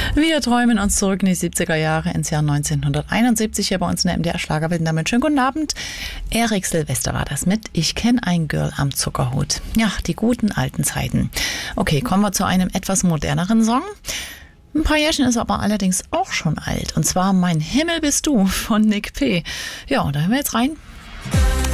Wir träumen uns zurück in die 70er Jahre, ins Jahr 1971 hier bei uns in der MDR Schlagerwelt. Damit schönen guten Abend. Erik Silvester war das mit Ich kenne ein Girl am Zuckerhut. Ja, die guten alten Zeiten. Okay, kommen wir zu einem etwas moderneren Song. Ein paar Jährchen ist aber allerdings auch schon alt. Und zwar Mein Himmel bist du von Nick P. Ja, und da hören wir jetzt rein.